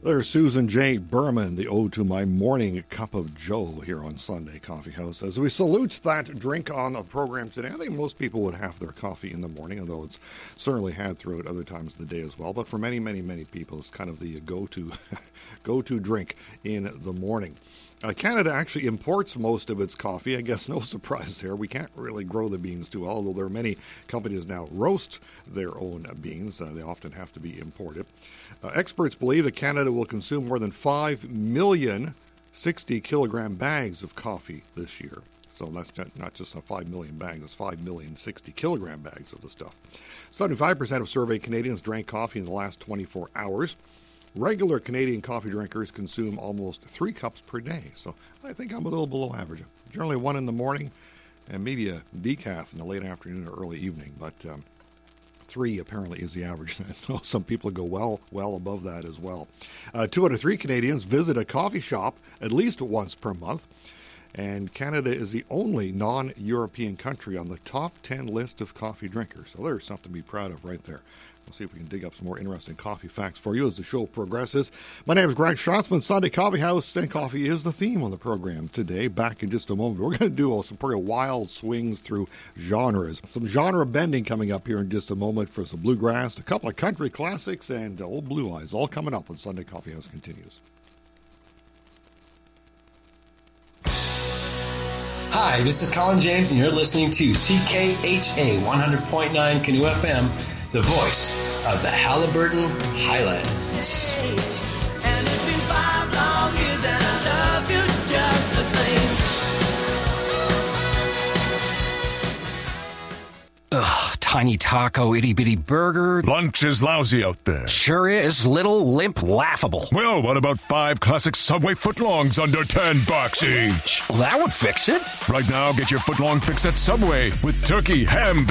There's Susan J. Berman, the Ode to My Morning Cup of Joe here on Sunday Coffee House. As we salute that drink on the program today, I think most people would have their coffee in the morning, although it's certainly had throughout other times of the day as well. But for many, many, many people, it's kind of the go-to drink in the morning. Canada actually imports most of its coffee. I guess no surprise there. We can't really grow the beans too well, although there are many companies now roast their own beans. They often have to be imported. Experts believe that Canada will consume more than 5 million 60-kilogram bags of coffee this year. So that's not just 5 million bags, that's 5 million 60-kilogram bags of the stuff. 75% of surveyed Canadians drank coffee in the last 24 hours. Regular Canadian coffee drinkers consume almost 3 cups per day. So I think I'm a little below average. Generally 1 in the morning and maybe a decaf in the late afternoon or early evening. But 3 apparently is the average. Some people go well above that as well. 2 out of 3 Canadians visit a coffee shop at least once per month. And Canada is the only non-European country on the top 10 list of coffee drinkers. So there's something to be proud of right there. We'll see if we can dig up some more interesting coffee facts for you as the show progresses. My name is Greg Schatzman, Sunday Coffee House, and coffee is the theme on the program today. Back in just a moment, we're going to do some pretty wild swings through genres. Some genre bending coming up here in just a moment for some bluegrass, a couple of country classics, and Old Blue Eyes, all coming up when Sunday Coffee House continues. Hi, this is Colin James, and you're listening to CKHA 100.9 Canoe FM, the voice of the Haliburton Highlands. And it's been 5 long years and I love you just the same. Ugh, tiny taco, itty-bitty burger. Lunch is lousy out there. Sure is. Little, limp, laughable. Well, what about 5 classic Subway footlongs under $10 each? Well, that would fix it. Right now, get your footlong fix at Subway with turkey, ham,